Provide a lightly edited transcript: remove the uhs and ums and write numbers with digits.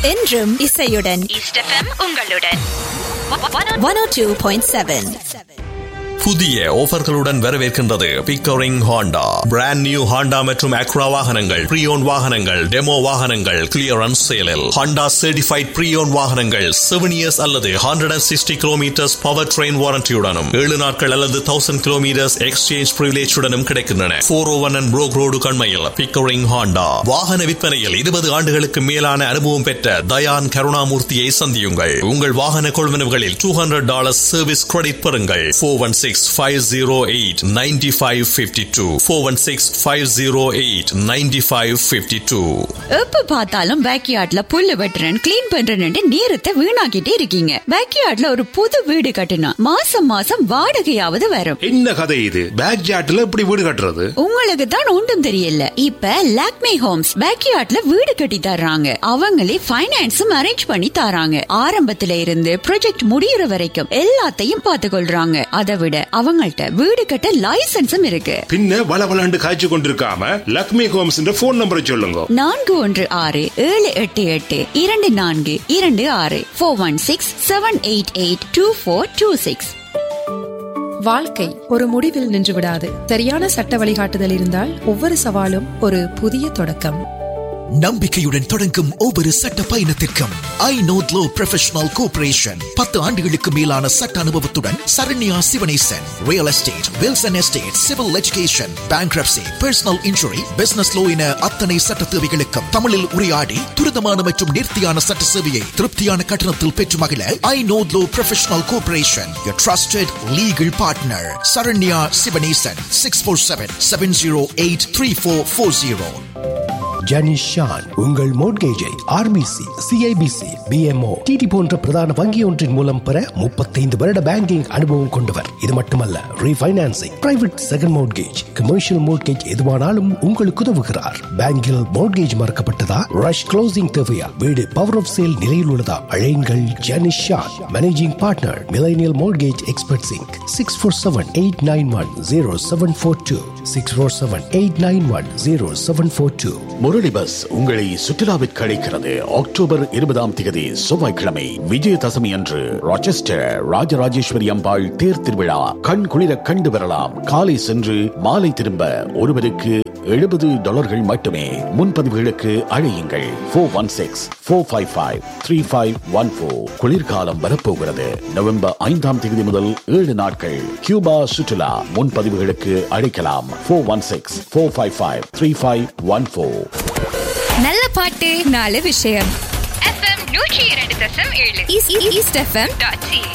என்றும் இசையுடன் east FM உங்களுடன் 102.7. புதிய ஆஃபர்களுடன் வரவேற்கின்றது Pickering Honda. Brand new Honda மற்றும் அக்ரா வாகனங்கள், ப்ரீயோன் வாகனங்கள், டெமோ வாகனங்கள் கிளியரன்ஸ் சேலில். ஹாண்டா சர்டிஃபைட் ப்ரீயோன் வாகனங்கள் 7 years அல்லது 160 கிலோமீட்டர்ஸ் பவர் ட்ரெயின் வாரண்டியுடனும் 7 நாட்கள் அல்லது 1000 கிலோமீட்டர்ஸ் எக்ஸ்சேஞ்ச் பிரிவிலேஜுடனும் கிடைக்கின்றன. 401 and Brook Road கண்மையில் Pickering Honda. வாகன விற்பனையில் 20 ஆண்டுகளுக்கு மேலான அனுபவம் பெற்ற தயான் கருணாமூர்த்தியை சந்தியுங்கள். உங்கள் வாகன கொள்வனவுகளில் $200 சர்வீஸ் கிரெடிட் பெறுங்கள். 416-508-9552 416-508-9552. எப்ப பார்த்தாலும் பேக்யார்ட்ல புல்லு வெட்டுறேன், கிளீன் பண்றேன்னு நேரத்தை வீணாக்கிட்டே இருக்கீங்க. பேக்யார்ட்ல ஒரு புது வீடு கட்டினா மாசம் மாசம் வாடகையாவது வரும். என்ன கதை இது? பேக்யார்ட்ல எப்படி வீடு கட்டுறது? உங்களுக்கு தான் ஒன்றும் தெரியல. இப்ப லாக்மே ஹோம்ஸ் பேக்யார்ட்ல வீடு கட்டி தர்றாங்க. அவங்களே பைனான்ஸும் அரேஞ்ச் பண்ணி தராங்க. ஆரம்பத்துல இருந்து ப்ராஜெக்ட் முடியற வரைக்கும் எல்லாத்தையும் பார்த்து கொள்றாங்க. அதை விட அவங்கள்ட்ட வீடு கட்ட லைசன்ஸும் இருக்கு. பின்ன வளவளாண்டு காய்ச்சி கொண்டிருக்காம லக்ஷ்மி ஹோம்ஸ் போன் நம்பரை சொல்லுங்க. 4167242426 416-788-2426. வாழ்க்கை ஒரு முடிவில் நின்று விடாது. சரியான சட்ட வழிகாட்டுதல் இருந்தால் ஒவ்வொரு சவாலும் ஒரு புதிய தொடக்கம். நம்பிக்கையுடன் தொடங்கும் ஒவ்வொரு சட்ட பயணத்திற்கும் ஐ நோட் லோ ப்ரொஃபஷனல் கோஆபரேஷன் 10 ஆண்டுகளுக்கு மேலான சட்ட அனுபவத்துடன் Saranya Sivanesan. Real estate, Wilson estate, civil education, bankruptcy, personal injury, business low என அத்தனை சட்ட தேவைகளுக்கும் தமிழில் உரையாடி துரிதமான மற்றும் நேர்த்தியான சட்ட சேவையை திருப்தியான கட்டணத்தில் பெற்று மகிழ ஐ note low professional cooperation, your trusted legal partner. Saranya Sivanesan 647-708-3440. Janish Shawn உங்கள் மோட்கேஜை ஆர்பிசி, சிஐபிசி, பிஎம்ஓ, டிடி போன்ற பிரதான வங்கி ஒன்றின் மூலம் பெற 35 வருட பேங்கிங் அனுபவம் கொண்டவர். இது மட்டுமல்ல, refinancing, private second mortgage, commercial mortgage எதுவானாலும் உங்களுக்கு உதவுகிறார். பேங்கில் மோட்கேஜ் மறக்கப்பட்டதா, ரஷ் க்ளோசிங் தேவையா, வீடு பவர் ஆஃப் சேல் நிலையில் உள்ளதா, அழையுங்கள் Janish Shawn. Managing partner, millennial mortgage expert sink. 647-891-0742 647-891-0742. Murali bus உங்களை சுற்றுலாவிற்கு அழைக்கிறது. அக்டோபர் 20 செவ்வாய்க்கிழமை விஜயதசமி அன்று ராச்செஸ்டர் ராஜராஜேஸ்வரி அம்பாள் தேர் திருவிழா கண் குளிர கண்டு வரலாம். காலை சென்று மாலை திரும்ப ஒருவருக்கு $70 மட்டுமே. முன்பதிவுகளுக்கு அழையுங்கள் 416-455-3514. குளிர்காலம் வரப்போகிறது. நவம்பர் 5 முதல் 7 நாட்கள் கியூபா சுற்றுலா. முன்பதிவுகளுக்கு அழைக்கலாம் 416-455-3514. நல்ல பாட்டு, நல்ல விஷயம். FM 102.7 east எஃப்எம்.ca